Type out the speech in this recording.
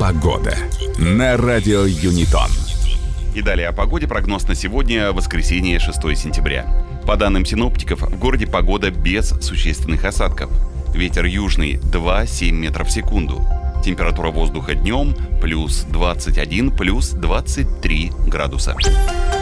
Погода на радио Юнитон. И далее о погоде. Прогноз на сегодня, воскресенье, 6 сентября. По данным синоптиков, в городе погода без существенных осадков. Ветер южный 2,7 метров в секунду. Температура воздуха днем плюс 21, плюс 23 градуса.